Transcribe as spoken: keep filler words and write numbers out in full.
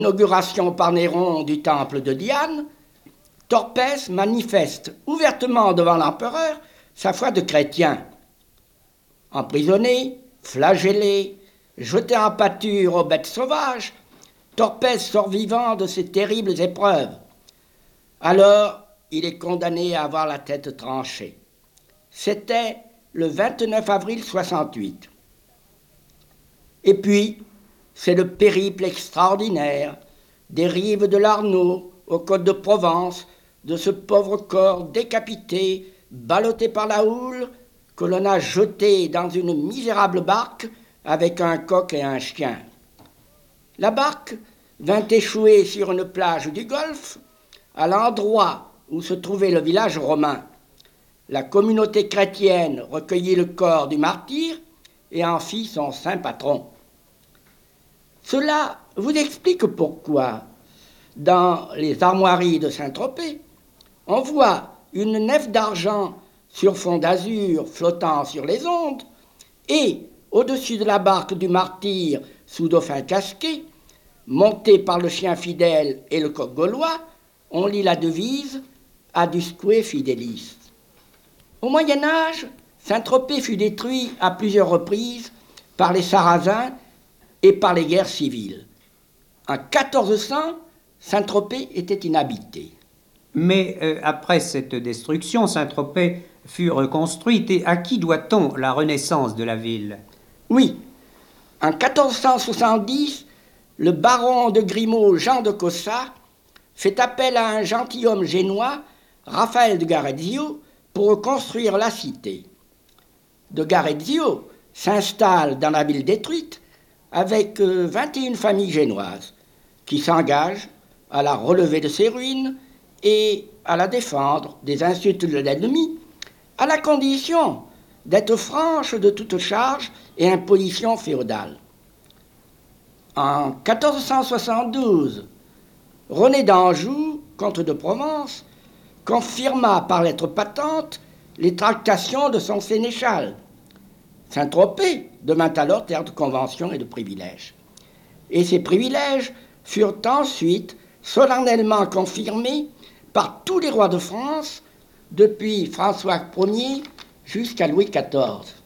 L'inauguration par Néron du temple de Diane, Torpès manifeste ouvertement devant l'empereur sa foi de chrétien. Emprisonné, flagellé, jeté en pâture aux bêtes sauvages, Torpès sort vivant de ces terribles épreuves. Alors, il est condamné à avoir la tête tranchée. C'était le vingt-neuf avril soixante-huit. Et puis, c'est le périple extraordinaire des rives de l'Arno aux côtes de Provence, de ce pauvre corps décapité, ballotté par la houle, que l'on a jeté dans une misérable barque avec un coq et un chien. La barque vint échouer sur une plage du Golfe, à l'endroit où se trouvait le village romain. La communauté chrétienne recueillit le corps du martyr et en fit son saint patron. Cela vous explique pourquoi, dans les armoiries de Saint-Tropez, on voit une nef d'argent sur fond d'azur flottant sur les ondes, et, au-dessus de la barque du martyr sous dauphin casqué, monté par le chien fidèle et le coq gaulois, on lit la devise « Adusque Fidelis ». Au Moyen-Âge, Saint-Tropez fut détruit à plusieurs reprises par les Sarrasins et par les guerres civiles. En quatorze cents, Saint-Tropez était inhabité. Mais euh, après cette destruction, Saint-Tropez fut reconstruite. Et à qui doit-on la renaissance de la ville? Oui, en quatorze cent soixante-dix, le baron de Grimaud Jean de Cossa fait appel à un gentilhomme génois, Raphaël de Garezio, pour reconstruire la cité. De Garezio s'installe dans la ville détruite avec vingt et une familles génoises qui s'engagent à la relever de ses ruines et à la défendre des insultes de l'ennemi, à la condition d'être franche de toute charge et imposition féodale. En quatorze cent soixante-douze, René d'Anjou, comte de Provence, confirma par lettre patente les tractations de son sénéchal. Saint-Tropez devint alors terre de conventions et de privilèges. Et ces privilèges furent ensuite solennellement confirmés par tous les rois de France, depuis François Ier jusqu'à Louis quatorze.